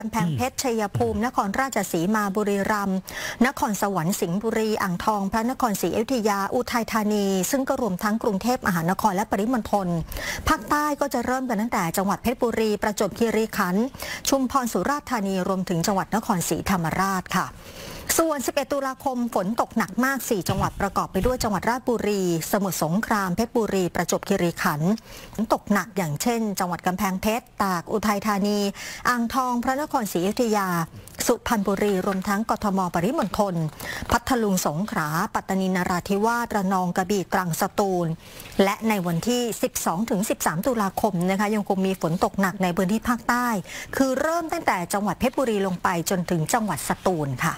กำแพงเพชรชัยภูมินครราชสีมาบุรีรัมย์นครสวรรค์สิงห์บุรีอ่างทองพระนครศรีอยุธยาอุทัยธานีซึ่งก็รวมทั้งกรุงเทพมหานครและปริมณฑลภาคใต้ก็จะเริ่มกันตั้งแต่จังหวัดเพชรบุรีประจวบคีรีขันธ์ชุมพรสุราษฎร์ธานีรวมถึงจังหวัดนครศรีธรรมราชค่ะส่วน 11 ตุลาคมฝนตกหนักมาก 4 จังหวัดประกอบไปด้วยจังหวัดราชบุรีสมุทรสงครามเพชรบุรีประจวบคีรีขันธ์ฝนตกหนักอย่างเช่นจังหวัดกำแพงเพชรตากอุทัยธานีอ่างทองพระนครศรีอยุธยาสุพรรณบุรีรวมทั้งกทมปริมณฑลพัทลุงสงขลาปัตตานีนราธิวาสระนองกระบี่ตรังสตูลและในวันที่ 12-13 ตุลาคมนะคะยังคงมีฝนตกหนักในพื้นที่ภาคใต้คือเริ่มตั้งแต่จังหวัดเพชรบุรีลงไปจนถึงจังหวัดสตูลค่ะ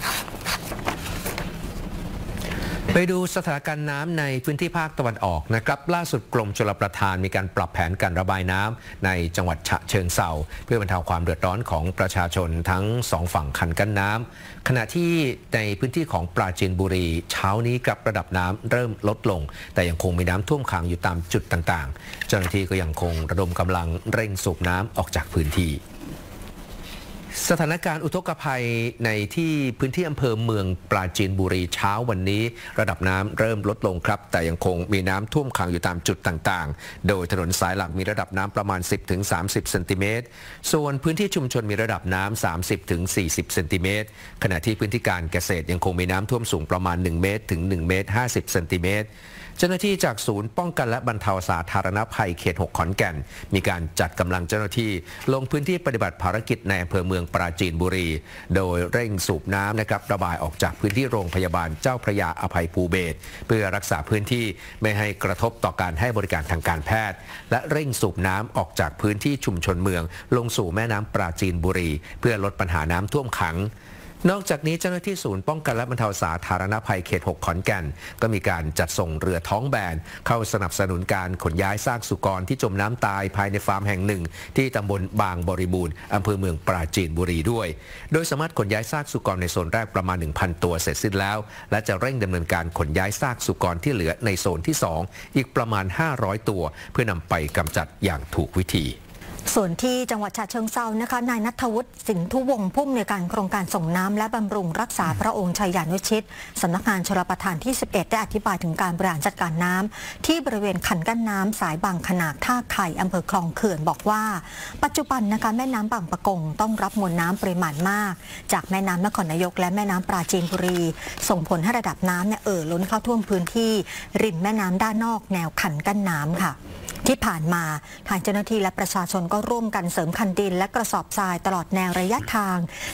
ไปดูสถานการณ์น้ำในพื้นที่ภาคตะวันออกนะครับล่าสุดกรมชลประทานมีการปรับแผนการระบายน้ำในจังหวัดฉะเชิงเทราเพื่อบรรเทาความเดือดร้อนของประชาชนทั้ง2ฝั่งคันกั้นน้ำขณะที่ในพื้นที่ของปราจีนบุรีเช้านี้กับระดับน้ำเริ่มลดลงแต่ยังคงมีน้ำท่วมขังอยู่ตามจุดต่างๆเจ้าหน้าที่ก็ยังคงระดมกำลังเร่งสูบน้ำออกจากพื้นที่สถานการณ์อุทกภัยในที่พื้นที่อำเภอเมืองปราจีนบุรีเช้าวันนี้ระดับน้ำเริ่มลดลงครับแต่ยังคงมีน้ำท่วมขังอยู่ตามจุดต่างๆโดยถนนสายหลักมีระดับน้ำประมาณ 10-30 เซนติเมตรส่วนพื้นที่ชุมชนมีระดับน้ำ 30-40 เซนติเมตรขณะที่พื้นที่การเกษตรยังคงมีน้ำท่วมสูงประมาณ 1 เมตรถึง 1 เมตร 50 เซนติเมตรเจ้าหน้าที่จากศูนย์ป้องกันและบรรเทาสาธารณภัยเขต 6 ขอนแก่นมีการจัดกำลังเจ้าหน้าที่ลงพื้นที่ปฏิบัติภารกิจในอำเภอเมืองปราจีนบุรีโดยเร่งสูบน้ำนะครับระบายออกจากพื้นที่โรงพยาบาลเจ้าพระยาอภัยภูเบศรเพื่อรักษาพื้นที่ไม่ให้กระทบต่อการให้บริการทางการแพทย์และเร่งสูบน้ำออกจากพื้นที่ชุมชนเมืองลงสู่แม่น้ำปราจีนบุรีเพื่อลดปัญหาน้ำท่วมขังนอกจากนี้เจ้าหน้าที่ศูนย์ป้องกันและบรรเทาสาธารณภัยเขต 6 ขอนแก่นก็มีการจัดส่งเรือท้องแบนเข้าสนับสนุนการขนย้ายซากสุกรที่จมน้ำตายภายในฟาร์มแห่งหนึ่งที่ตำบลบางบริบูรณ์อำเภอเมืองปราจีนบุรีด้วยโดยสามารถขนย้ายซากสุกรในโซนแรกประมาณ 1,000 ตัวเสร็จสิ้นแล้วและจะเร่งดำเนินการขนย้ายซากสุกรที่เหลือในโซนที่ 2อีกประมาณ 500 ตัวเพื่อนำไปกำจัดอย่างถูกวิธีส่วนที่จังหวัดฉะเชิงเทรานะคะนายณัฐวุฒิสินธุวงศ์ผู้อำนวยการโครงการส่งน้ำและบำรุงรักษาพระองค์ชัยยานุชิตสำนักงานชลประทานที่ 11 ได้อธิบายถึงการบริหารจัดการน้ำที่บริเวณคันกั้นน้ำสายบางขนาดท่าไข่อำเภอคลองเขื่อนบอกว่าปัจจุบันนะคะแม่น้ำบางปะกงต้องรับมวลน้ำปริมาณมากจากแม่น้ำนครนายกและแม่น้ำปราจีนบุรีส่งผลให้ระดับน้ำล้นเข้าท่วมพื้นที่ริมแม่น้ำด้านนอกแนวคันกั้นน้ำค่ะที่ผ่านมาทางเจ้าหน้าที่และประชาชนก็ร่วมกันเสริมคันดินและกระสอบทรายตลอดแนวระยะทาง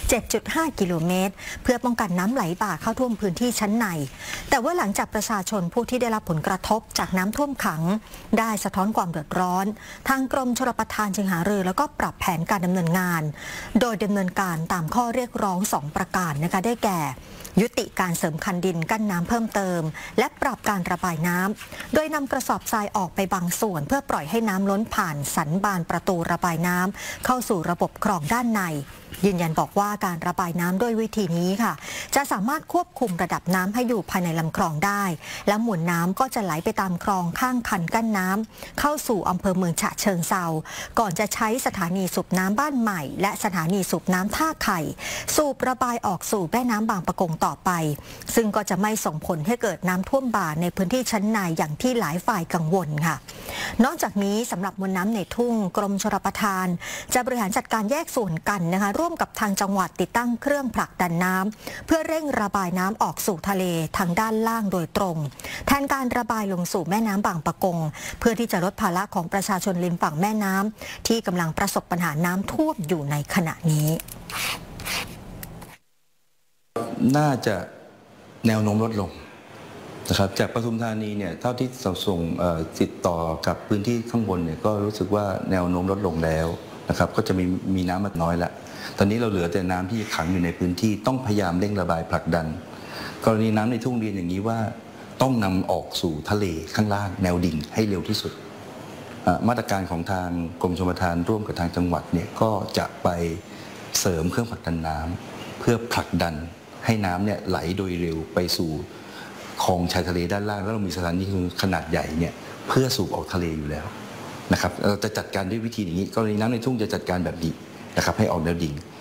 7.5 กิโลเมตรเพื่อป้องกันน้ำไหลบ่าเข้าท่วมพื้นที่ชั้นในแต่ว่าหลังจากประชาชนผู้ที่ได้รับผลกระทบจากน้ำท่วมขังได้สะท้อนความเดือดร้อนทางกรมชลประทานจึงหารือแล้วก็ปรับแผนการดำเนินงานโดยดำเนินการตามข้อเรียกร้อง2ประการนะคะได้แก่ยุติการเสริมคันดินกั้นน้ำเพิ่มเติมและปรับการระบายน้ำโดยนำกระสอบทรายออกไปบางส่วนเพื่อปล่อยให้น้ำล้นผ่านสันบานประตูระบายน้ำเข้าสู่ระบบคลองด้านในยืนยันบอกว่าการระบายน้ำด้วยวิธีนี้ค่ะจะสามารถควบคุมระดับน้ำให้อยู่ภายในลำคลองได้และมวลน้ำก็จะไหลไปตามคลองข้างคันกั้นน้ำเข้าสู่อำเภอเมืองฉะเชิงเทราก่อนจะใช้สถานีสูบน้ำบ้านใหม่และสถานีสูบน้ำท่าไข่สูบระบายออกสู่แม่น้ำบางปะกงต่อไปซึ่งก็จะไม่ส่งผลให้เกิดน้ำท่วมบ่าในพื้นที่ชั้นในอย่างที่หลายฝ่ายกังวลค่ะนอกจากนี้สำหรับมวลน้ำในทุ่งกรมชลประทานจะบริหารจัดการแยกส่วนกันนะคะร่วมกับทางจังหวัดติดตั้งเครื่องผลักดันน้ำเพื่อเร่งระบายน้ำออกสู่ทะเลทางด้านล่างโดยตรงแทนการระบายลงสู่แม่น้ำบางปะกงเพื่อที่จะลดภาระของประชาชนริมฝั่งแม่น้ำที่กำลังประสบปัญหาน้ำท่วมอยู่ในขณะนี้น่าจะแนวโน้มลดลงนะครับจากปทุมธานีเนี่ยเท่าที่ส่งติดต่อกับพื้นที่ข้างบนเนี่ยก็รู้สึกว่าแนวโน้มลดลงแล้วนะครับก็จะมีน้ำมากน้อยละตอนนี้เราเหลือแต่น้ำที่ขังอยู่ในพื้นที่ต้องพยายามเร่งระบายผลักดันกรณีน้ำในทุ่งเรียนอย่างนี้ว่าต้องนำออกสู่ทะเลข้างล่างแนวดิ่งให้เร็วที่สุดมาตรการของทางกรมชลประทานร่วมกับทางจังหวัดเนี่ยก็จะไปเสริมเครื่องผลักดันน้ำเพื่อผลักดันให้น้ำเนี่ยไหลโดยเร็วไปสู่คลองชายทะเลด้านล่างแล้วเรามีสถานีขนาดใหญ่เนี่ยเพื่อสูบออกทะเลอยู่แล้วนะครับเราจะจัดการด้วยวิธีอย่างนี้กรณีน้ำในทุ่งจะจัดการแบบนี้นะครับให้ออกแนวดิ่ง